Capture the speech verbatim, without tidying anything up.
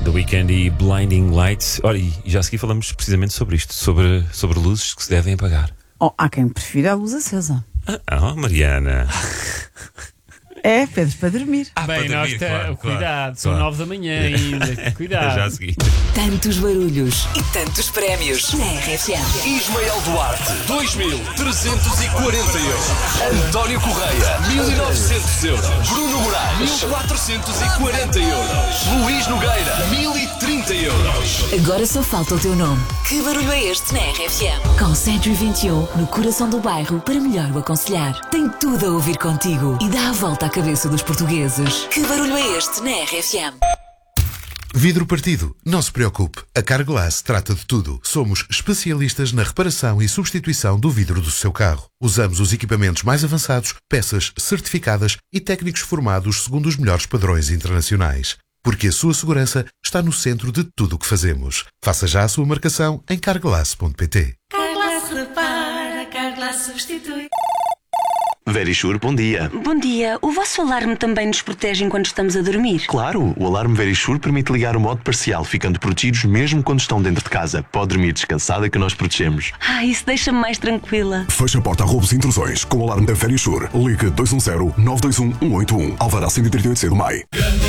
The Weeknd e Blinding Lights. Olha, e já a seguir falamos precisamente sobre isto, sobre, sobre luzes que se devem apagar. Oh, há quem prefira a luz acesa. Ah, oh, Mariana. É, pedes para dormir. Ah, Bem, para nós dormir, te... claro, cuidado, claro, são claro. nove da manhã ainda. Cuidado. Já a seguir. Tantos barulhos e tantos prémios na R F M. Ismael Duarte, dois mil trezentos e quarenta euros. António Correia, mil e novecentos euros. Bruno Moraes, mil quatrocentos e quarenta euros. Luís Nogueira, mil e trinta euros. Agora só falta o teu nome. Que barulho é este na R F M? Com Century vinte e um, no coração do bairro, para melhor o aconselhar. Tem tudo a ouvir contigo e dá a volta à cabeça dos portugueses. Que barulho é este na R F M? Vidro partido. Não se preocupe. A Carglass trata de tudo. Somos especialistas na reparação e substituição do vidro do seu carro. Usamos os equipamentos mais avançados, peças certificadas e técnicos formados segundo os melhores padrões internacionais. Porque a sua segurança está no centro de tudo o que fazemos. Faça já a sua marcação em carglass ponto pt. Carglass repara, Carglass substitui. Verisure, bom dia. Bom dia. O vosso alarme também nos protege enquanto estamos a dormir? Claro, o alarme Verisure permite ligar o modo parcial, ficando protegidos mesmo quando estão dentro de casa. Pode dormir descansada que nós protegemos. Ah, isso deixa-me mais tranquila. Feche a porta a roubos e intrusões com o alarme da Verisure. Ligue dois um zero, nove dois um, um oito um. Alvará cento e trinta e oito C do M A I.